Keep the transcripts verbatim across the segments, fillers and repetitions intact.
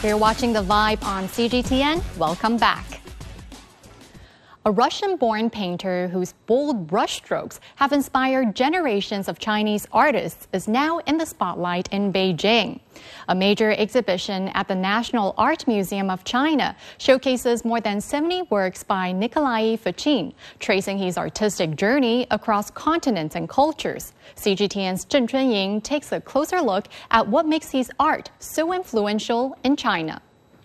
You're watching The Vibe on C G T N. Welcome back. A Russian-born painter whose bold brushstrokes have inspired generations of Chinese artists is now in the spotlight in Beijing. A major exhibition at the National Art Museum of China showcases more than seventy works by Nikolai Fuchin, tracing his artistic journey across continents and cultures. C G T N's Zheng Chunying takes a closer look at what makes his art so influential in China.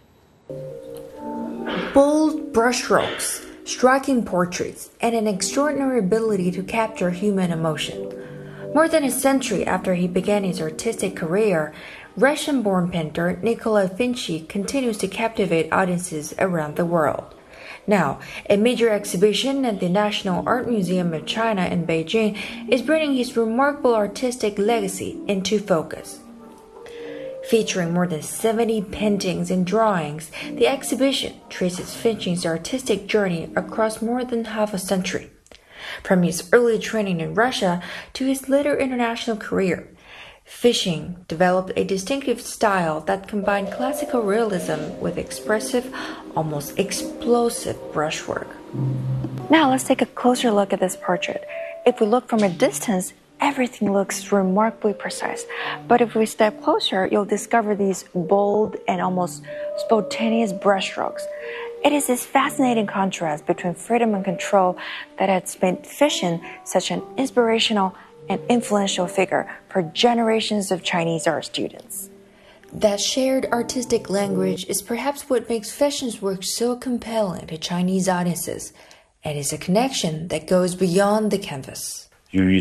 Bold brushstrokes, striking portraits, and an extraordinary ability to capture human emotion. More than a century after he began his artistic career, Russian-born painter Nikolai Fuchin continues to captivate audiences around the world. Now, a major exhibition at the National Art Museum of China in Beijing is bringing his remarkable artistic legacy into focus. Featuring more than seventy paintings and drawings, the exhibition traces Fuchin's artistic journey across more than half a century. From his early training in Russia to his later international career, Fuchin developed a distinctive style that combined classical realism with expressive, almost explosive brushwork. Now let's take a closer look at this portrait. If we look from a distance, everything looks remarkably precise. But if we step closer, you'll discover these bold and almost spontaneous brushstrokes. It is this fascinating contrast between freedom and control that has made Fuchin such an inspirational and influential figure for generations of Chinese art students. That shared artistic language is perhaps what makes Fuchin's work so compelling to Chinese audiences, and is a connection that goes beyond the canvas.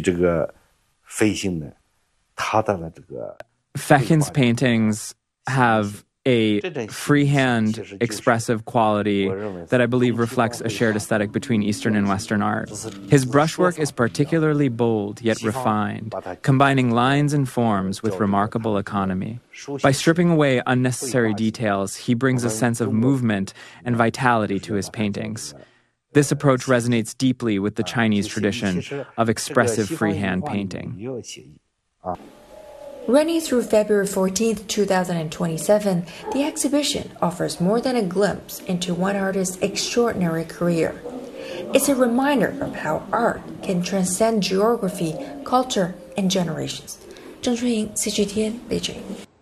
Fuchin's paintings have a freehand, expressive quality that I believe reflects a shared aesthetic between Eastern and Western art. His brushwork is particularly bold yet refined, combining lines and forms with remarkable economy. By stripping away unnecessary details, he brings a sense of movement and vitality to his paintings. This approach resonates deeply with the Chinese tradition of expressive freehand painting. Running through February fourteenth, two thousand twenty-seven, the exhibition offers more than a glimpse into one artist's extraordinary career. It's a reminder of how art can transcend geography, culture, and generations. Zheng Chunying, C G T N, Beijing.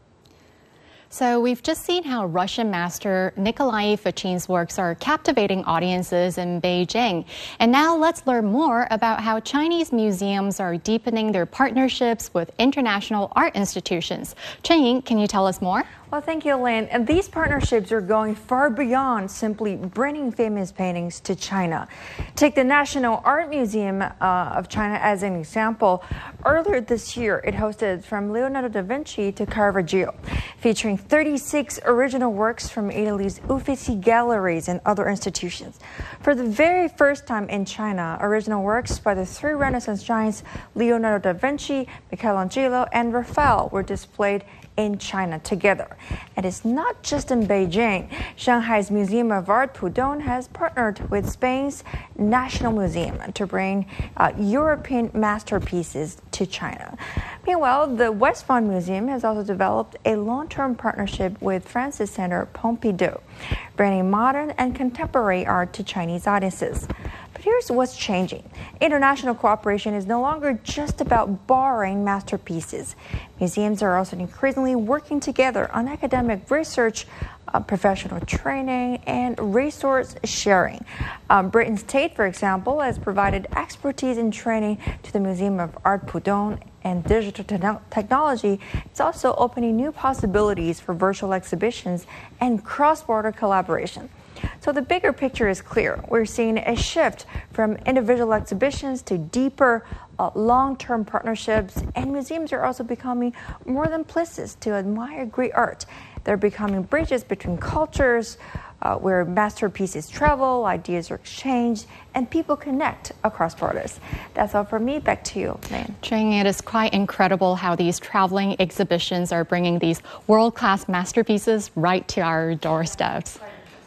So we've just seen how Russian master Nikolai Fuchin's works are captivating audiences in Beijing. And now let's learn more about how Chinese museums are deepening their partnerships with international art institutions. Chunying, can you tell us more? Well, thank you, Lynn. And these partnerships are going far beyond simply bringing famous paintings to China. Take the National Art Museum uh, of China as an example. Earlier this year, it hosted From Leonardo da Vinci to Caravaggio, featuring thirty-six original works from Italy's Uffizi galleries and other institutions. For the very first time in China, original works by the three Renaissance giants Leonardo da Vinci, Michelangelo, and Raphael were displayed in China together. And it's not just in Beijing. Shanghai's Museum of Art Pudong has partnered with Spain's National Museum to bring uh, European masterpieces to China. Meanwhile, the Westfond Museum has also developed a long-term partnership with Francis Center Pompidou, bringing modern and contemporary art to Chinese audiences. But here's what's changing. International cooperation is no longer just about borrowing masterpieces. Museums are also increasingly working together on academic research, uh, professional training, and resource sharing. Um, Britain's Tate, for example, has provided expertise and training to the Museum of Art Pudong, and digital te- technology is also opening new possibilities for virtual exhibitions and cross-border collaboration. So the bigger picture is clear. We're seeing a shift from individual exhibitions to deeper, uh, long-term partnerships, and museums are also becoming more than places to admire great art. They're becoming bridges between cultures, uh, where masterpieces travel, ideas are exchanged, and people connect across borders. That's all from me. Back to you, Lynn. Cheng, it is quite incredible how these traveling exhibitions are bringing these world-class masterpieces right to our doorsteps.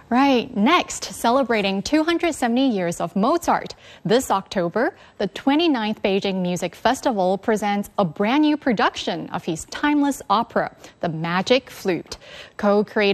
Right. Next, celebrating two hundred seventy years of Mozart. This October, the twenty-ninth Beijing Music Festival presents a brand new production of his timeless opera, The Magic Flute. Co-created